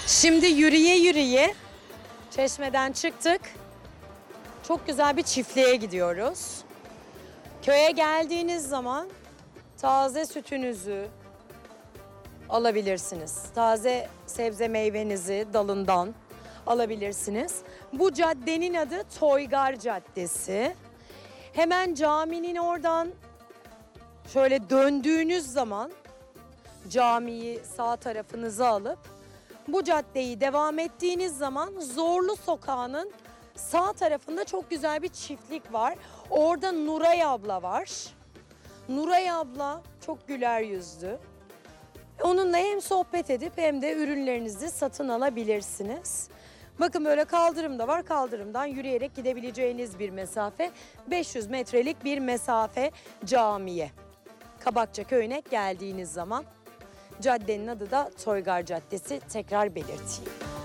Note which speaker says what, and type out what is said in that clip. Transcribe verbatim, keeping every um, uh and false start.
Speaker 1: Şimdi yürüye yürüye Çeşme'den çıktık. Çok güzel bir çiftliğe gidiyoruz. Köye geldiğiniz zaman taze sütünüzü alabilirsiniz. Taze sebze meyvenizi dalından alabilirsiniz. Bu caddenin adı Toygar Caddesi. Hemen caminin oradan şöyle döndüğünüz zaman camiyi sağ tarafınıza alıp bu caddeyi devam ettiğiniz zaman Zorlu Sokağı'nın sağ tarafında çok güzel bir çiftlik var. Orada Nuray abla var. Nuray abla çok güler yüzlü. Onunla hem sohbet edip hem de ürünlerinizi satın alabilirsiniz. Bakın böyle kaldırım da var. Kaldırımdan yürüyerek gidebileceğiniz bir mesafe. beş yüz metrelik bir mesafe camiye. Kabakça Köyü'ne geldiğiniz zaman caddenin adı da Toygar Caddesi, tekrar belirteyim.